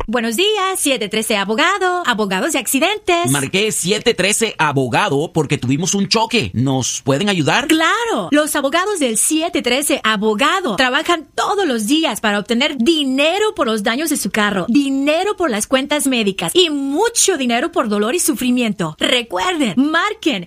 Buenos días, 713 Abogado, abogados de accidentes. Marqué 713 Abogado porque tuvimos un choque. ¿Nos pueden ayudar? ¡Claro! Los abogados del 713 Abogado trabajan todos los días para obtener dinero por los daños de su carro, dinero por las cuentas médicas y mucho dinero por dolor y sufrimiento. Recuerden, marquen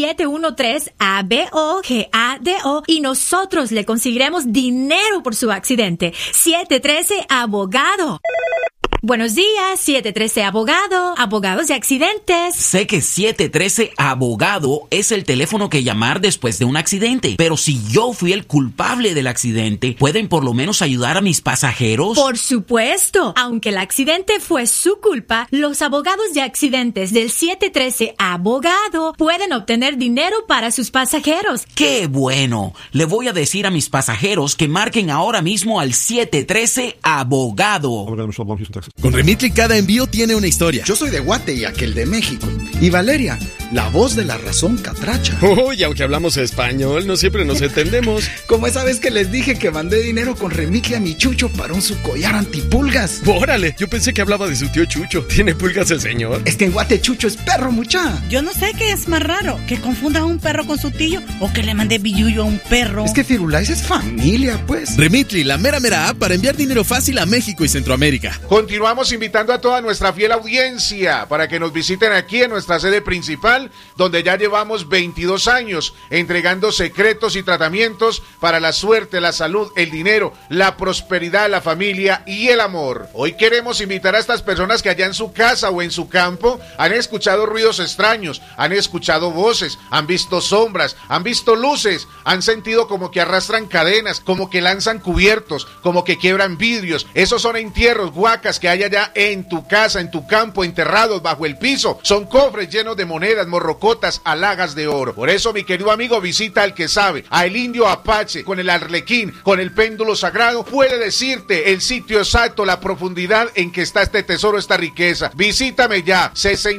713-ABOGADO y nosotros le conseguiremos dinero por su accidente. 713 Abogado. Buenos días, 713 Abogado, abogados de accidentes. Sé que 713 Abogado es el teléfono que llamar después de un accidente, pero si yo fui el culpable del accidente, ¿pueden por lo menos ayudar a mis pasajeros? Por supuesto, aunque el accidente fue su culpa, los abogados de accidentes del 713 Abogado pueden obtener dinero para sus pasajeros. ¡Qué bueno! Le voy a decir a mis pasajeros que marquen ahora mismo al 713 Abogado. Con Remitly cada envío tiene una historia. Yo soy de Guate y aquel de México. Y Valeria, la voz de la razón catracha. Y aunque hablamos español, no siempre nos entendemos. Como esa vez que les dije que mandé dinero con Remitly a mi Chucho para un su collar antipulgas. ¡Órale! Yo pensé que hablaba de su tío Chucho. ¿Tiene pulgas el señor? Es que en Guate Chucho es perro, mucha. Yo no sé qué es más raro, que confunda a un perro con su tío o que le mande billullo a un perro. Es que Firulais es familia, pues. Remitly, la mera app para enviar dinero fácil a México y Centroamérica. Continuamos invitando a toda nuestra fiel audiencia para que nos visiten aquí en nuestra sede principal, donde ya llevamos 22 años entregando secretos y tratamientos para la suerte, la salud, el dinero, la prosperidad, la familia y el amor. Hoy queremos invitar a estas personas que allá en su casa o en su campo han escuchado ruidos extraños, han escuchado voces, han visto sombras, han visto luces, han sentido como que arrastran cadenas, como que lanzan cubiertos, como que quiebran vidrios. Esos son entierros, huacas que hay allá en tu casa, en tu campo, enterrados bajo el piso. Son cofres llenos de monedas, morrocotas, alhajas de oro. Por eso, mi querido amigo, visita al que sabe, a el indio Apache, con el arlequín, con el péndulo sagrado, puede decirte el sitio exacto, la profundidad en que está este tesoro, esta riqueza. Visítame ya,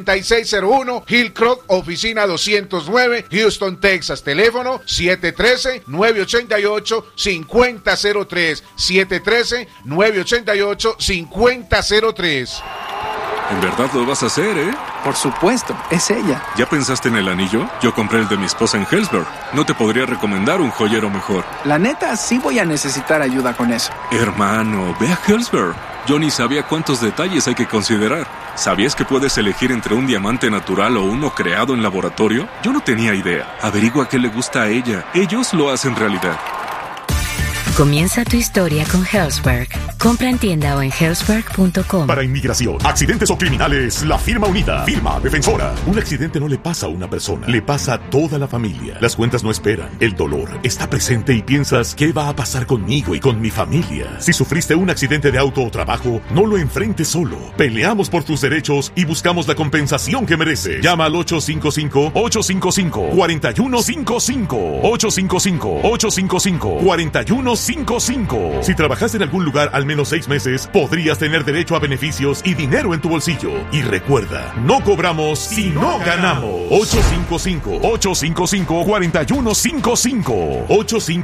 6601 Hillcroft, oficina 209, Houston, Texas. Teléfono 713-988-5003. 713-988-5003. En verdad lo vas a hacer, ¿eh? Por supuesto, es ella. ¿Ya pensaste en el anillo? Yo compré el de mi esposa en Hellsberg. No te podría recomendar un joyero mejor. La neta, sí voy a necesitar ayuda con eso. Hermano, ve a Hellsberg. Yo ni sabía cuántos detalles hay que considerar. ¿Sabías que puedes elegir entre un diamante natural o uno creado en laboratorio? Yo no tenía idea. Averigua qué le gusta a ella. Ellos lo hacen realidad. Comienza tu historia con Hellsberg. Compra en tienda o en hellsberg.com. Para inmigración, accidentes o criminales, la firma unida. Firma defensora. Un accidente no le pasa a una persona, le pasa a toda la familia. Las cuentas no esperan. El dolor está presente y piensas, ¿qué va a pasar conmigo y con mi familia? Si sufriste un accidente de auto o trabajo, no lo enfrentes solo. Peleamos por tus derechos y buscamos la compensación que mereces. Llama al 855-855-4155. 855-855-4155. Si trabajaste en algún lugar al menos 6 meses, podrías tener derecho a beneficios y dinero en tu bolsillo. Y recuerda, no cobramos si no ganamos. 855-855-4155.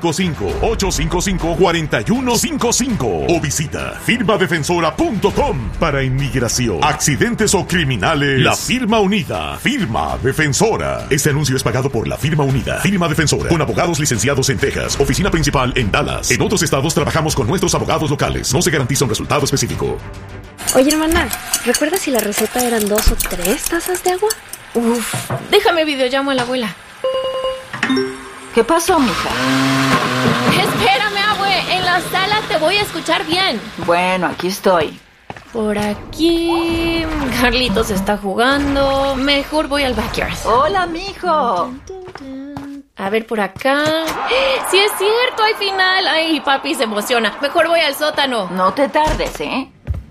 855-855-4155. O visita firmadefensora.com. Para inmigración, accidentes o criminales, la firma unida. Firma defensora. Este anuncio es pagado por la firma unida. Firma defensora. Con abogados licenciados en Texas. Oficina principal en Dallas. En otros estados trabajamos con nuestros abogados locales. No se garantiza un resultado específico. Oye, hermana, ¿recuerdas si la receta eran 2 o 3 tazas de agua? Uf, déjame videollamo a la abuela. ¿Qué pasó, mija? Espérame, abue, en la sala te voy a escuchar bien. Bueno, aquí estoy. Por aquí... Carlitos está jugando. Mejor voy al backyard. Hola, mijo. A ver, por acá... ¡Sí es cierto! ¡Hay final! ¡Ay, papi se emociona! Mejor voy al sótano. No te tardes, ¿eh?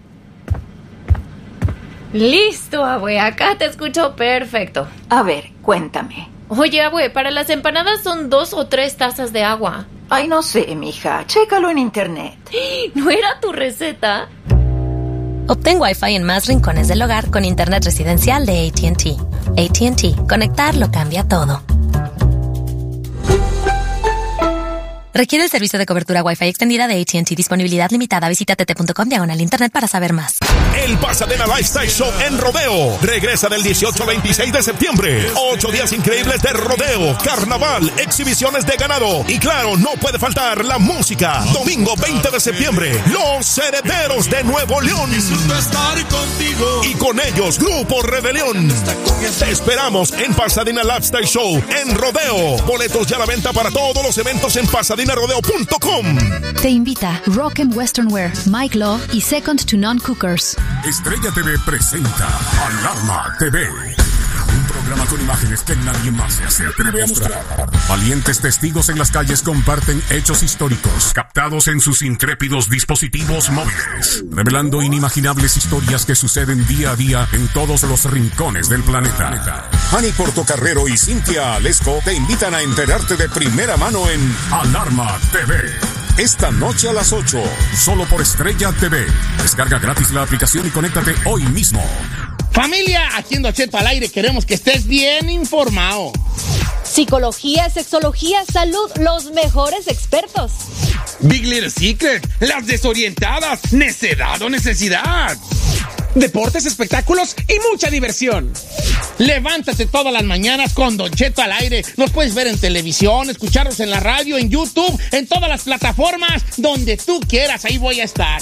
Listo, abue. Acá te escucho perfecto. A ver, cuéntame. Oye, abue, para las empanadas son 2 o 3 tazas de agua. Ay, no sé, mija. Chécalo en internet. ¿No era tu receta? Obtén Wi-Fi en más rincones del hogar con internet residencial de AT&T. AT&T. Conectar lo cambia todo. Requiere el servicio de cobertura Wi-Fi extendida de AT&T. Disponibilidad limitada. Visita tt.com/internet para saber más. El Pasadena Lifestyle Show en Rodeo regresa del 18 al 26 de septiembre. 8 días increíbles de rodeo, carnaval, exhibiciones de ganado y claro, no puede faltar la música. Domingo 20 de septiembre, Los Herederos de Nuevo León. Estar contigo. Y con ellos, Grupo Rebelión. Te esperamos en Pasadena Lifestyle Show en Rodeo. Boletos ya a la venta para todos los eventos en pasadenarodeo.com. Te invita Rock and Western Wear, Mike Law y Second to None Cookers. Estrella TV presenta Alarma TV. Un programa con imágenes que nadie más se atreve a mostrar. Valientes testigos en las calles comparten hechos históricos captados en sus intrépidos dispositivos móviles, revelando inimaginables historias que suceden día a día en todos los rincones del planeta. Ani Portocarrero y Cintia Alesco te invitan a enterarte de primera mano en Alarma TV. Esta noche a las 8, solo por Estrella TV. Descarga gratis la aplicación y conéctate hoy mismo. Familia, aquí en Don Cheto al aire queremos que estés bien informado. Psicología, sexología, salud, los mejores expertos. Big Little Secret, las desorientadas, necedad o necesidad. Deportes, espectáculos y mucha diversión. Levántate todas las mañanas con Don Cheto al aire. Nos puedes ver en televisión, escucharnos en la radio, en YouTube, en todas las plataformas, donde tú quieras, ahí voy a estar.